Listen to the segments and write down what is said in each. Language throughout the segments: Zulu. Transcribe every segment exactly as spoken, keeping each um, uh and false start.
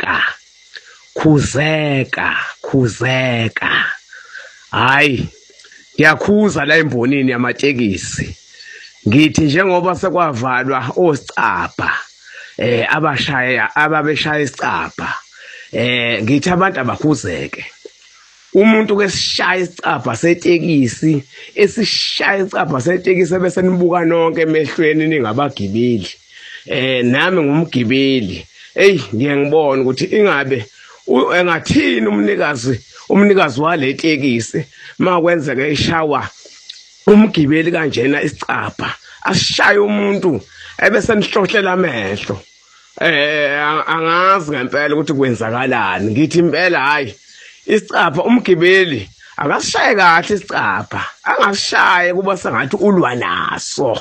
khuzeka khuzeka khuzeka hayi ngiyakhuza la embonini yamatekisi ngithi njengoba sekwavalwa osicapha eh abashaya ababeshaya isicapha eh ngithi abantu abakhuzeke umuntu kesishaya isicapha setekisi esishaya isicapha setekisi bese nibuka nonke emehlweni ningabagibeli eh nami ngumgibeli hey ngiye ngibona ukuthi ingabe engathini umnikazi umnikazi wale tekisi makwenzeka ishawa umgibeli kanjena isicapha asishaye umuntu ebese nihlohlela amehlo eh angazi ngempela ukuthi kwenzakalani ngithi impela hayi isicapha umgibeli akasishaye kahle isicapha angasishaye kuba sengathi ulwa naso.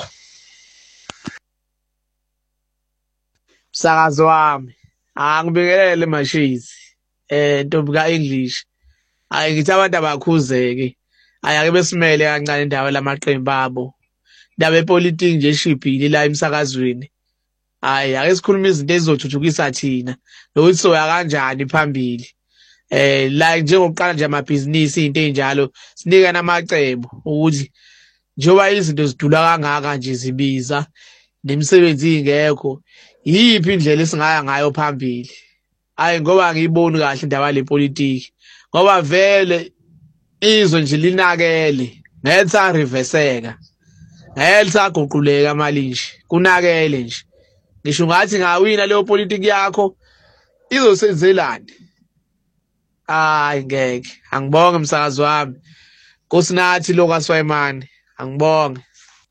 Msakazo wami angibingelele mashisi eh ntombi ka English ayi ngithi abantu abakhuzeke ayake besimele kancane indawo lamaqembu abo indaba epolitiki nje eshibhile la emsakazweni hayi ake sikhuluma izinto ezizothuthukisa thina nokuthi soya kanjani phambili eh la njengokuqala nje amabhizinisi into enjalo sinika namacebo ukuthi njoba izinto zidula kangaka nje zibiza nemisebenzi ingekho yiphi indlela esingaya ngayo phambili hayi ngoba ngiyiboni kahle indaba le politiki ngoba vele izwe nje linakele ngetha reverseka ngetha guquleka malishi kunakele nje ngisho ngathi ngawina leyo politiki yakho izosenzelani hayi ngeke angibonge msakazi wami kusinathi lokaswayimani angibonge.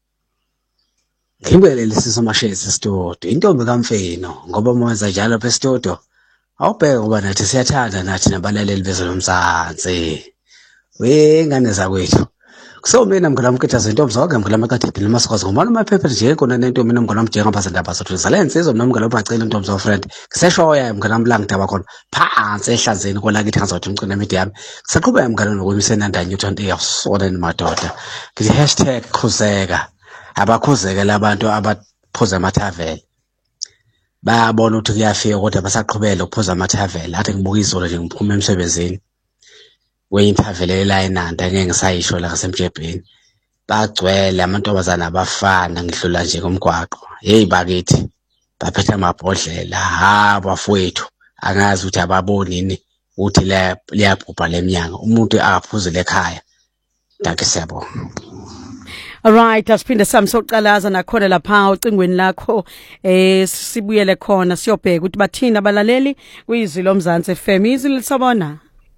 Ngibelele sisoMashezi studio intombi kaMfino ngoba mwenza njalo phe studio awubheke ngoba nathi siyathanda nathi nabalaleli bezwe lomzansi we ngane zakwethu kusomina mngala mkethaza intombi zonke mngala makadede lemasikozi ngoba amaphepha nje khona nentombi nomngala mjenga phasa ndaba sothu zalenze izo nomngala obacela intombi zo friend kuseshoya mngala mlanga daba khona phansi ehlanzeni kola kithi ngazothi umcina media yami kusaqhubeka mngala nokumisena ndanyu twenty yasona nimadoda ngithi hashtag khuzeka abakhuzeke labantu abaphuza amathavela bayabona ukuthi kuyafika kodwa basaqhubela ukuphuza amathavela athi ngibuka izolo nje ngiphuma emsebenzini weyinthavela la enanda ngeke ngisayisho la ngasemjebheni bagcwele amantombazana abafana ngidlula nje komgwaqo hey bakithi baphethe amabhodlela ha bafowethu angazi ukuthi ababonini ukuthi la liyabhubha leminyanga umuntu akaphuzile ekhaya danke siyabonga. Alright, asiphinde sami soqalaza nakhona lapha ucingweni lakho eh sibuyele khona siyobheka ukuthi bathina abalaleli kuyizwi lomzansi F M izwi lisabona.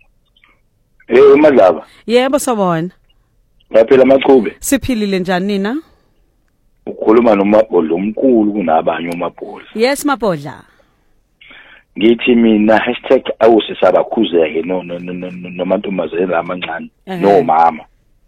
Eh Madlaba. Yebo sabona. Yaphela Machube. Siphilile njani nina? Ukhuluma nomabhodla omkhulu kunabanye umabhodla. Yes mabhodla. Ngithi mina hashtag awusisabakhuzeke no nomantombazane amancane no mama.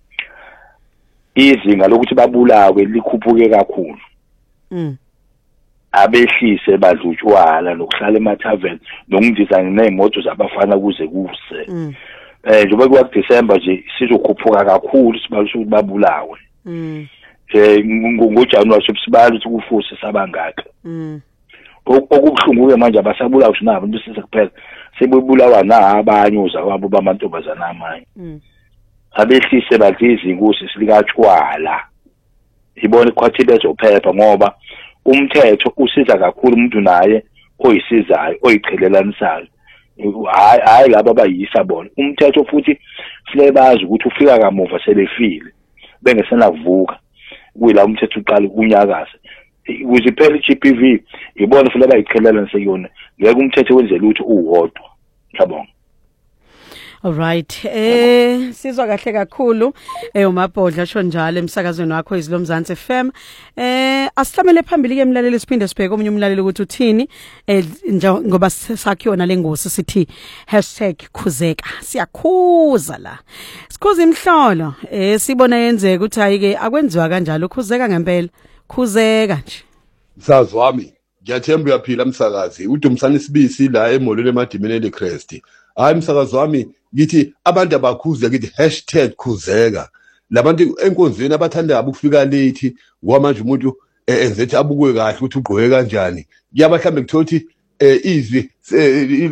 Izinga lokuthi babulawe likhuphuke kakhulu. Mm. Abehlise badlutshwala lokuhlala emathaveni nokundizana nezimoto zabafana kuze kuse. Mm. Eh njengoba kwa December nje sizokhuphuka kakhulu sibalo ukuthi babulawe. Mm. Eh ngoJanuary sibalo ukuthi kufusi sabangaka. Mm. Okubuhlungu ke manje abasabulawa sinabo bese kuphela sebebulawa na abanye uzawabo bamantombazana amanye. Mm. Abehlise badliza inkosi silikatshwala ibona ikwathi bezophepha ngoba umthetho usiza kakhulu umuntu naye oyisizayo oyiqhelelanisayo hayi hayi laba abayisa bona umthetho futhi silebazi ukuthi ufika kamuva sebefile bengesena kuvuka kuyila umthetho uqala ukunyakaza ukuze phela i-G P V ibona futhi abayiqhelelanise yona ngeke umthetho wenze lutho uwodwa ngiyabonga. Alright, eh sizwa kahle kakhulu eh umabhodla sho njalo emsakazweni wakho izilomzansi F M. Eh asihlamele phambili ke emlaleli siphinde sibheke omunye umlaleli ukuthi uthini eh ngoba sakhiona lengosi sithi hashtag khuzeka. Siyakhuza la. Sikhuza imhlolo eh sibona yenzeka ukuthi hayi ke akwenziwa kanjalo khuzeka ngempela. Khuzeka nje. Msazi wami ngiyathemba uyaphila msakazi uDumsana Sibisi la emolweni emadimeni leCrest. Hayi msakazi wami ngithi abantu abakhuza ngithi hashtag khuzeka labantu enkonzweni abathanda ukufika late ngoba manje umuntu enzethi abukwe kahle ukuthi ugqoke kanjani kuyaba mhlambe kuthothi izwi